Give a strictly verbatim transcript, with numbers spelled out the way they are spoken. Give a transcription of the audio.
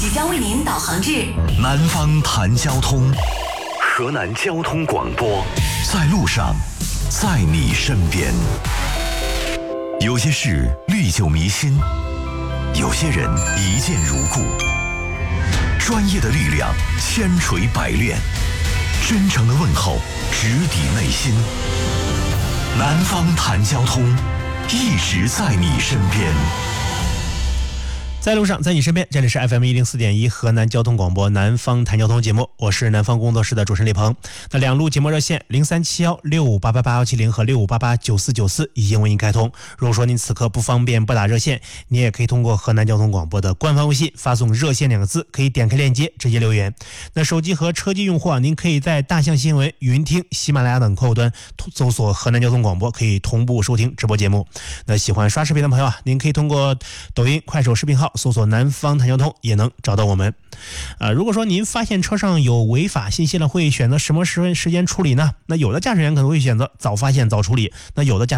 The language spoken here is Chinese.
将为您导航至南方谈交通，河南交通广播，在路上，在你身边。有些事历久弥新，有些人一见如故。专业的力量千锤百炼，真诚的问候直抵内心。南方谈交通，一直在你身边。 在路上，在你身边，这里是 F M 一零四点一 河南交通广播南方谈交通节目，我是南方工作室的主持人李鹏。那两路节目热线零三七幺六五八八八幺七零和六五八八九四九四已经为您开通。如果说您此刻不方便拨打热线，你也可以通过河南交通广播的官方微信发送热线两个字，可以点开链接直接留言。那手机和车机用户啊，您可以在大象新闻、云听、喜马拉雅等客户端搜索河南交通广播，可以同步收听直播节目。那喜欢刷视频的朋友啊，您可以通过抖音、快手视频号搜索南方谈交通也能找到我们。呃，如果说您发现车上有违法信息了，会选择什么时时间处理呢？那有的驾驶员可能会选择早发现早处理，那有的驾